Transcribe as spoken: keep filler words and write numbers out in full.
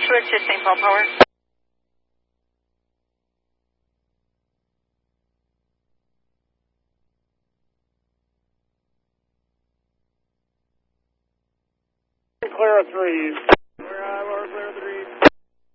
Switch to Saint Paul Power. Clear three. We're, uh, we're clear three.